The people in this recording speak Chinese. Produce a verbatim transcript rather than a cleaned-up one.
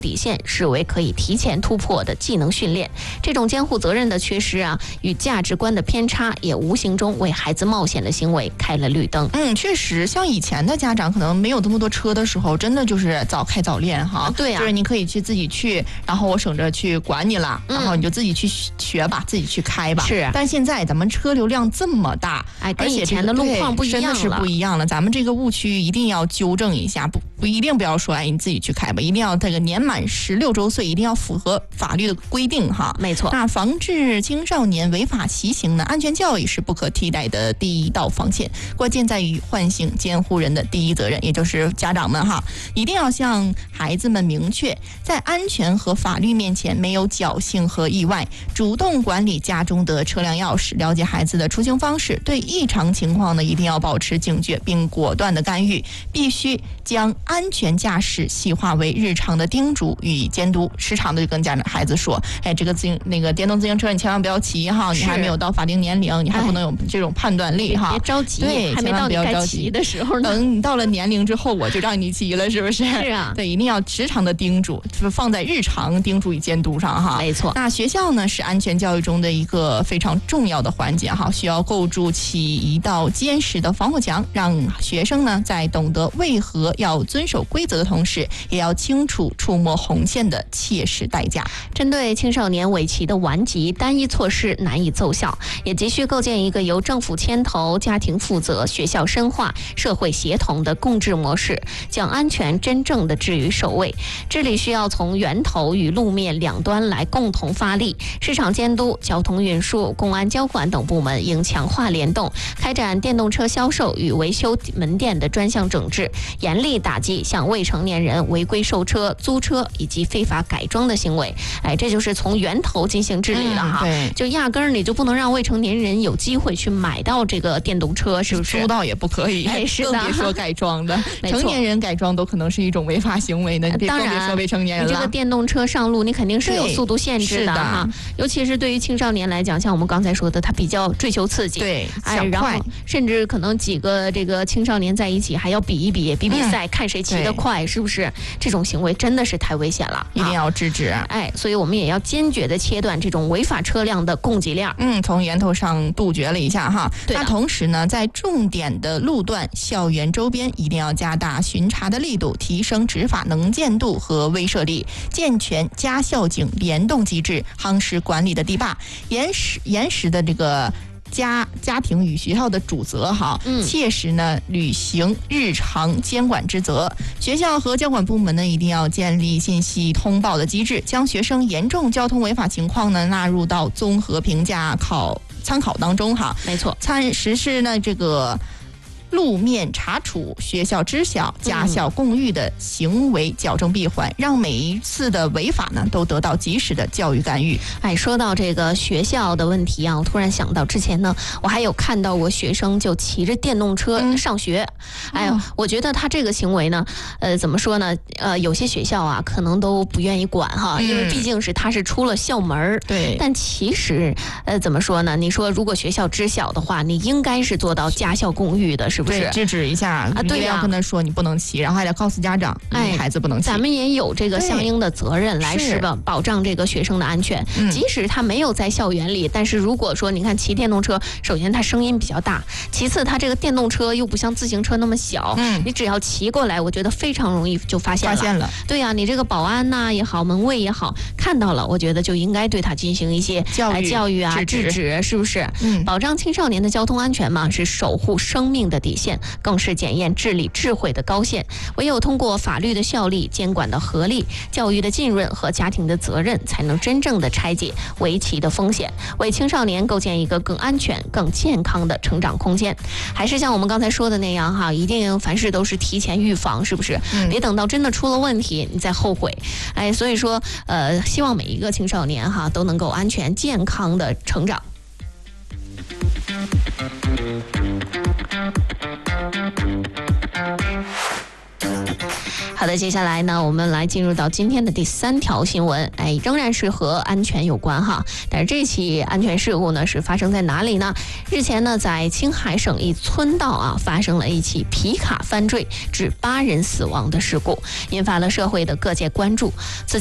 底线视为可以提前突破的技能训练。这种监护责任的缺失啊，与价值观的偏差，也无形中为孩子冒险的行为开了绿灯。 嗯，确实，像以前的家长可能没有这么多车的时候，真的就是早开早练哈。 对呀、啊， 就是你可以去自己去，然后我省着去管你了， 嗯、 然后你就自己去学吧，自己去开吧。 是。 但现在咱们车流量这么大， 哎， 而且以前的路况不一样了， 真的是不一样了。咱们这个误区一定要纠正一下，不不一定不要说哎你自己去开吧，一定要这个年满十六周岁，一定要符合法律的规定哈。 没错。 那防治青少年违法骑行呢，安全教育是不可替代的第一道防线，关键在于唤醒监护人的第一责任，也就是家长们哈，一定要向孩子们明确，在安全和法律面前没有侥幸和意外，主动管理家中的车辆钥匙，了解孩子的出行方式，对异常情况呢一定要保持警觉，并果断的干预，必须将安全驾驶细化为日常的叮嘱与监督，时常的就跟家长孩子说，哎，这个自行那个电动自行车你千万不要骑哈，你还没有到法定年龄，你还不能有这种判断力哈， 别着急， 对， 还没到你该骑的时候呢。 等你到了年龄之后，我就让你骑了，是不是？ 是啊， 对，一定要时常的叮嘱，就是放在日常叮嘱与监督上哈。 没错。 那学校呢是安全教育中的一个非常重要的环节哈，需要构筑起一道坚实的防火墙，让学生呢在懂得为何要遵守规则的同时，也要清楚触摸红线的切实代价。 针对青少年违骑的顽疾，单一措施难以奏效，也急需构建一个由政府牵头、家庭负责、学校深化、社会协同的共治模式，将安全真正的置于首位。治理需要从源头与路面两端来共同发力，市场监督、交通运输、公安交管等部门应强化联动，开展电动车销售与维修门店的专项整治，严厉打击向未成年人违规售车、租车以及非法改装的行为。哎，这就是从源头进行治理了哈。 嗯、对， 就压根儿你就不能让未成年人有机会去买到这个电动车，是不是？ 租到也不可以， 哎，是的， 更别说改装的。成年人改装都可能是一种违法行为呢。你当然， 更别说未成年人了。 你这个电动车上路，你肯定是有速度限制的哈。尤其是对于青少年来讲，像我们刚才说的，他比较追求刺激， 对， 哎，然后甚至可能几个这个青少年在一起还要比一比，比比赛，嗯、看谁骑得快，是不是？这种行为真的是太危险了， 一定要制止。 哎，所以我们也要坚决的切断这种违法车辆的供给量。 嗯，从源头上杜绝了一下哈。 那同时呢，在重点的路段、校园周边，一定要加大巡查的力度，提升执法能见度和威慑力，健全家校警联动机制，夯实管理的堤坝，严实严实的这个。家家庭与学校的主责哈， 嗯， 切实呢履行日常监管职责。学校和监管部门呢，一定要建立信息通报的机制，将学生严重交通违法情况呢纳入到综合评价考参考当中哈。 没错， 参实施呢这个。路面查处、学校知晓、家校共育的行为矫正闭环，嗯、让每一次的违法呢都得到及时的教育干预。 哎，说到这个学校的问题啊，我突然想到之前呢，我还有看到过学生就骑着电动车上学。嗯、哎呦，我觉得他这个行为呢，呃，怎么说呢？呃，有些学校啊，可能都不愿意管哈，嗯、因为毕竟是他是出了校门。 对。 但其实，呃，怎么说呢？你说如果学校知晓的话，你应该是做到家校共育的，是不是？ 对，制止一下啊，对呀，要跟他说你不能骑，然后还得告诉家长，哎，孩子不能骑。 咱们也有这个相应的责任来是吧，保障这个学生的安全。 嗯、 即使他没有在校园里，但是如果说你看骑电动车，首先它声音比较大，其次它这个电动车又不像自行车那么小， 嗯， 你只要骑过来，我觉得非常容易就发现了。 发现了， 对呀、啊，你这个保安呐、啊、也好，门卫也好，看到了，我觉得就应该对他进行一些教育、 呃、教育啊、制止，制止，是不是？ 嗯， 保障青少年的交通安全嘛，是守护生命的底线，更是检验治理智慧的高线。唯有通过法律的效力、监管的合力、教育的浸润和家庭的责任，才能真正的拆解围棋的风险，为青少年构建一个更安全、更健康的成长空间。还是像我们刚才说的那样哈，一定凡事都是提前预防，是不是？ 嗯、 别等到真的出了问题，你再后悔。哎，所以说，呃，希望每一个青少年哈都能够安全健康的成长。 好的，接下来呢，我们来进入到今天的第三条新闻，哎，仍然是和安全有关哈。但是这起安全事故呢，是发生在哪里呢？日前呢，在青海省一村道啊，发生了一起皮卡翻坠致八人死亡的事故，引发了社会的各界关注。此